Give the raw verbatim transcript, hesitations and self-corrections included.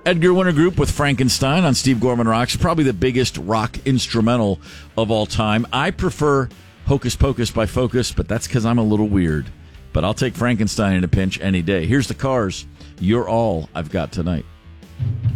Edgar Winter Group with Frankenstein on Steve Gorman Rocks. Probably the biggest rock instrumental of all time. I prefer Hocus Pocus by Focus, but that's because I'm a little weird. But I'll take Frankenstein in a pinch any day. Here's the Cars. You're all I've got tonight.